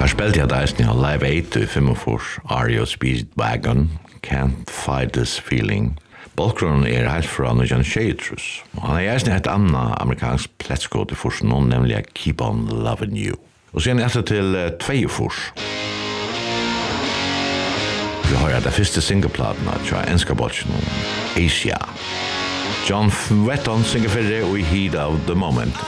spelte jeg deisen i Live 8 i 45, REO Speedwagon, Can't Fight This Feeling. Bakgrunnen helt fra Nujan Shadrus, og han eisen et annet amerikansk pletskåd i forsen, nemlig Keep On Loving You. Og så etter til 2 Vi har det første singleplatene fra enska bolsjen Asia. John Wetton synger for det og i Heat of the Moment.